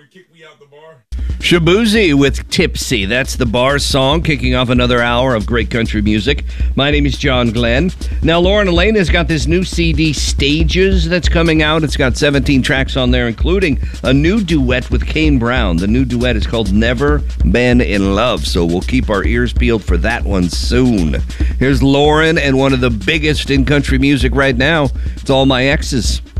Shabuzi with Tipsy. That's the bar song, kicking off another hour of great country music. My name is John Glenn. Now, Lauren Elena's got this new CD, Stages, that's coming out. It's got 17 tracks on there, including a new duet with Kane Brown. The new duet is called Never Been in Love, so we'll keep our ears peeled for that one soon. Here's Lauren and one of the biggest in country music right now. It's All My Exes.